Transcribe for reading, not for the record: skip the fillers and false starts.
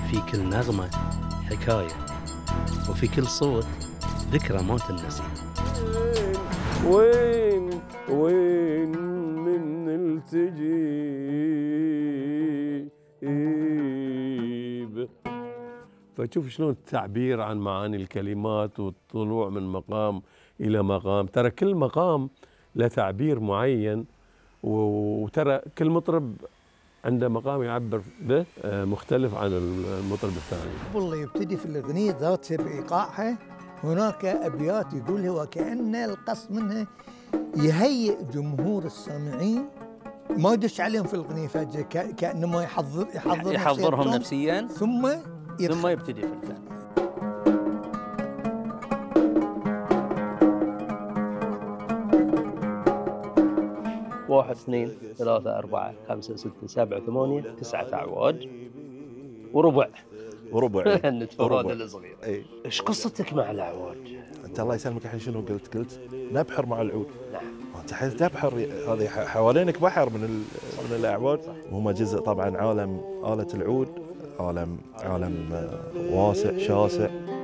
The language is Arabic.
في كل نغمة حكاية، وفي كل صوت ذكرى ما تنسي. وين وين من التجيب. فشوف شلون التعبير عن معاني الكلمات والطلوع من مقام إلى مقام. ترى كل مقام له تعبير معين، وترى كل مطرب عنده مقام يعبر به مختلف عن المطرب الثاني. قبل لا يبتدي في الأغنية ذاتها بإيقاعها هناك أبيات يقولها وكأن القصد منها يهيئ جمهور السامعين، ما يدش عليهم في الأغنية فجأة، كأنما يحضرهم نفسيا ثم يبتدي في الفن. 1 2 3 4 5 6 7 8 9 أعواد وربع النتفراد الصغير. ايش قصتك مع الأعواد؟ انت الله يسلمك الحين شنو قلت نبحر مع العود. نعم. انت حين تبحر هذه حوالينك بحر من الاعواد، وهم جزء طبعا عالم آلة العود، عالم واسع شاسع.